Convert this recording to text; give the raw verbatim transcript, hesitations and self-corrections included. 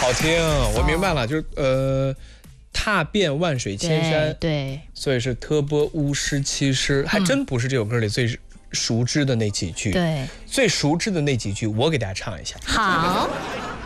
好听，我明白了，就是呃，踏遍万水千山， 对， 所以是特波乌诗七诗，还真不是这首歌里最熟知的那几句， 对， 最熟知的那几句，我给大家唱一下。 好。